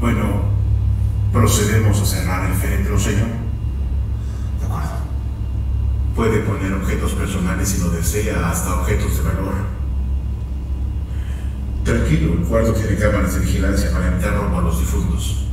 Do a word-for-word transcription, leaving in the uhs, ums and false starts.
Bueno, procedemos a cerrar el féretro, señor. De acuerdo. Puede poner objetos personales si lo desea, hasta objetos de valor. Tranquilo, el cuarto tiene cámaras de vigilancia para evitar robo a los difuntos.